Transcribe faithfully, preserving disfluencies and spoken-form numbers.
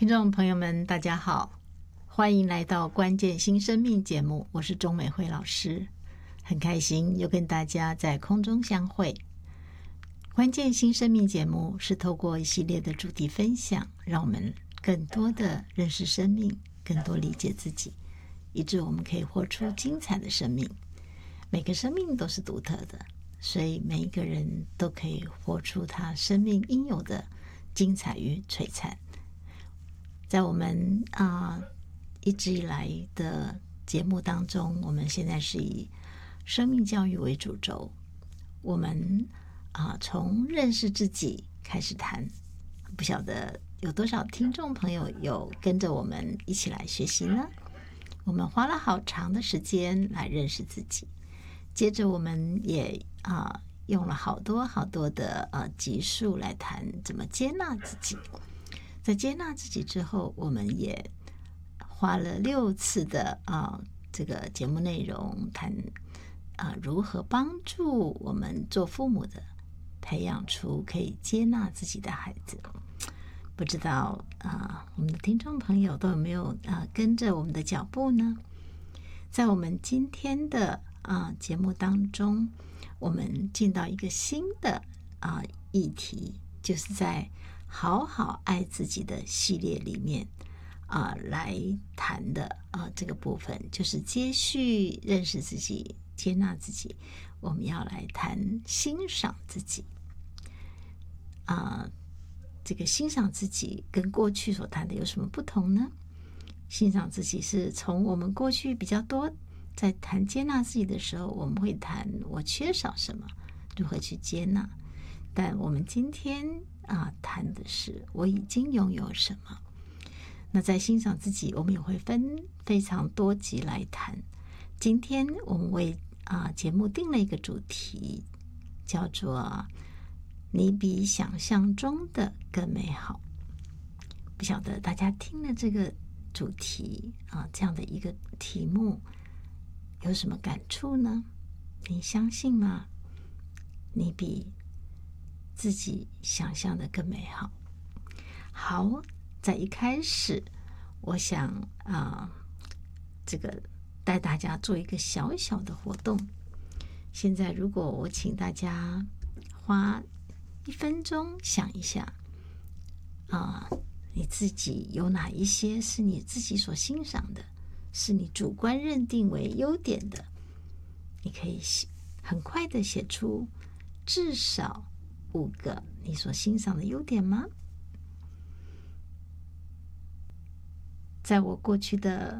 听众朋友们大家好，欢迎来到关键新生命节目，我是钟美惠老师，很开心又跟大家在空中相会。关键新生命节目是透过一系列的主题分享，让我们更多的认识生命，更多理解自己，以致我们可以活出精彩的生命。每个生命都是独特的，所以每一个人都可以活出他生命应有的精彩与璀璨。在我们啊、呃、一直以来的节目当中，我们现在是以生命教育为主轴，我们啊、呃、从认识自己开始谈，不晓得有多少听众朋友有跟着我们一起来学习呢？我们花了好长的时间来认识自己，接着我们也啊、呃、用了好多好多的呃集数来谈怎么接纳自己。在接纳自己之后，我们也花了六次的啊、呃、这个节目内容谈啊、呃、如何帮助我们做父母的培养出可以接纳自己的孩子。不知道啊、呃、我们的听众朋友都有没有啊、呃、跟着我们的脚步呢？在我们今天的啊、呃、节目当中，我们进到一个新的啊、呃、议题，就是在好好爱自己的系列里面啊、呃、来谈的啊、呃、这个部分，就是接续认识自己、接纳自己，我们要来谈欣赏自己啊、呃。这个欣赏自己跟过去所谈的有什么不同呢？欣赏自己是从我们过去比较多在谈接纳自己的时候，我们会谈我缺少什么，如何去接纳。但我们今天啊谈的是我已经拥有什么。那在欣赏自己，我们也会分非常多集来谈。今天我们为啊节目定了一个主题，叫做你比想象中的更美好。不晓得大家听了这个主题啊这样的一个题目有什么感触呢？你相信吗？你比自己想象的更美好。好，在一开始我想啊、呃，这个带大家做一个小小的活动。现在如果我请大家花一分钟想一下啊、呃，你自己有哪一些是你自己所欣赏的，是你主观认定为优点的，你可以很快的写出至少五个你所欣赏的优点吗？在我过去的